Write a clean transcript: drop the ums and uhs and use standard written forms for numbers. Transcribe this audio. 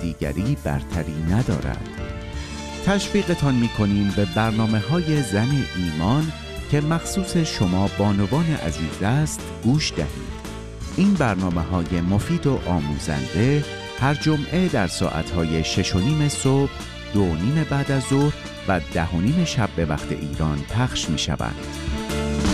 دیگری برتری ندارد. تشویقتان می‌کنیم به برنامه‌های زن ایمان که مخصوص شما بانوان عزیز است گوش دهید. این برنامه‌های مفید و آموزنده هر جمعه در ساعت‌های 6:30 صبح، 2:30 بعد از ظهر و 10:30 شب به وقت ایران پخش می‌شوند.